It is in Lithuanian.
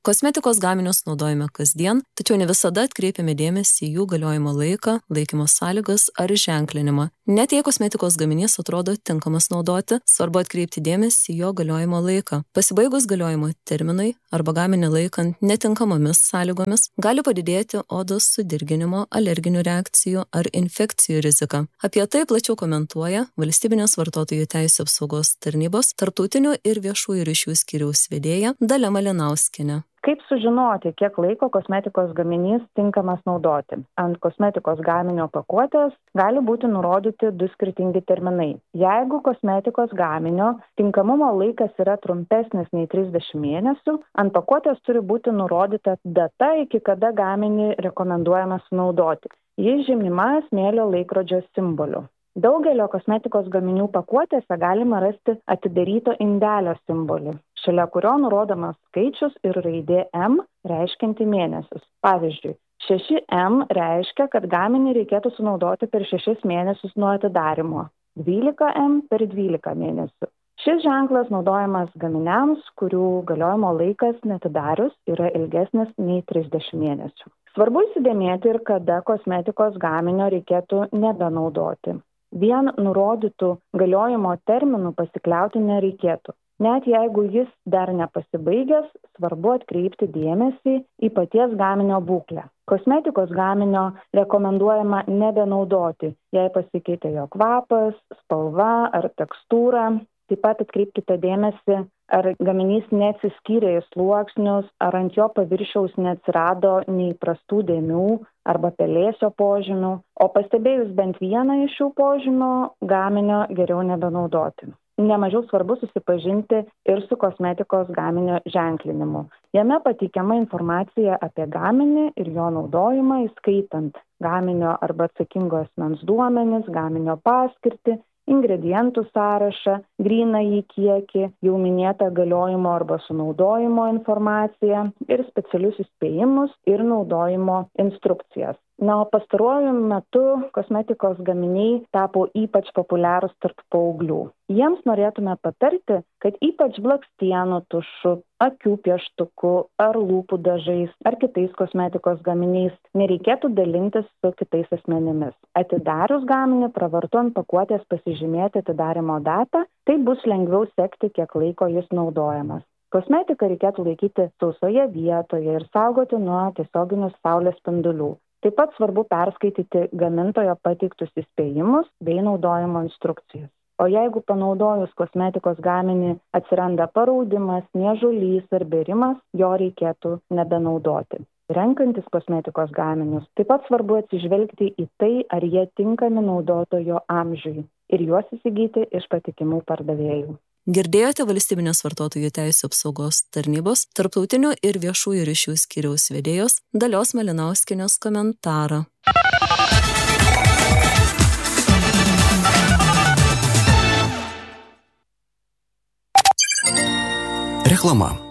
Kosmetikos gaminius naudojame kasdien, tačiau ne visada atkreipiame dėmesį į jų galiojimo laiką, laikymo sąlygas ar ženklinimą. Net jei kosmetikos gaminys atrodo tinkamas naudoti, svarbu atkreipti dėmesį į jo galiojimo laiką. Pasibaigus galiojimo terminui arba gaminį laikant netinkamomis sąlygomis, gali padidėti odos sudirginimo, alerginių reakcijų ar infekcijų rizika. Apie tai plačiau komentuoja Valstybinės vartotojų teisių apsaugos tarnybos tarptautinių ir viešųjų ryšių skyriaus vedėja Dalia Malinauskienė. Kaip sužinoti, kiek laiko kosmetikos gaminys tinkamas naudoti? Ant kosmetikos gaminio pakuotės gali būti nurodyti 2 skirtingi terminai. Jeigu kosmetikos gaminio tinkamumo laikas yra trumpesnis nei 30 mėnesių, ant pakuotės turi būti nurodyta data, iki kada gaminį rekomenduojama sunaudoti. Jis žymima smėlio laikrodžio simboliu. Daugelio kosmetikos gaminių pakuotėse galima rasti atidaryto indelio simbolį, šalia kurio nurodomas skaičius ir raidė M reiškianti mėnesius. Pavyzdžiui, 6M reiškia, kad gaminį reikėtų sunaudoti per 6 mėnesius nuo atidarymo, 12M per 12 mėnesių. Šis ženklas naudojamas gaminiams, kurių galiojimo laikas neatidarius yra ilgesnis nei 30 mėnesių. Svarbu įsidėmėti ir kada kosmetikos gaminio reikėtų nebenaudoti. Vien nurodytų galiojimo terminų pasikliauti nereikėtų. Net jeigu jis dar nepasibaigęs, svarbu atkreipti dėmesį į paties gaminio būklę. Kosmetikos gaminio rekomenduojama nebenaudoti, jei pasikeitė jo kvapas, spalva ar tekstūra. Taip pat atkreipkite dėmesį, ar gaminys neatsiskyrė į sluoksnius, ar ant jo paviršiaus neatsirado neįprastų dėmių arba pelėsio požymių, o pastebėjus bent vieną iš šių požymių, gaminio geriau nebenaudoti. Nemažiau svarbu susipažinti ir su kosmetikos gaminio ženklinimu. Jame pateikiama informacija apie gaminį ir jo naudojimą, įskaitant gaminio arba atsakingo asmens duomenis, gaminio paskirtį, ingredientų sąrašą, grynąjį kiekį, jau minėtą galiojimo arba sunaudojimo informaciją ir specialius įspėjimus ir naudojimo instrukcijas. O pastaruoju metu kosmetikos gaminiai tapo ypač populiarūs tarp paauglių. Jiems norėtume patarti, kad ypač blakstienų tušu, akių pieštuku ar lūpų dažais ar kitais kosmetikos gaminiais nereikėtų dalintis su kitais asmenimis. Atidarius gaminį pravartu ant pakuotės pasižymėti atidarymo datą, tai bus lengviau sekti, kiek laiko jis naudojamas. Kosmetiką reikėtų laikyti sausoje vietoje ir saugoti nuo tiesioginių saulės spindulių. Taip pat svarbu perskaityti gamintojo pateiktus įspėjimus bei naudojimo instrukcijas. O jeigu panaudojus kosmetikos gaminį atsiranda paraudimas, niežulys ar bėrimas, jo reikėtų nebenaudoti. Renkantis kosmetikos gaminius, taip pat svarbu atsižvelgti į tai, ar jie tinkami naudotojo amžiui ir juos įsigyti iš patikimų pardavėjų. Girdėjote Valstybinės vartotojų teisių apsaugos tarnybos tarptautinių ir viešųjų ryšių skyriaus vedėjos Dalios Malinauskienės komentarą. Reklama.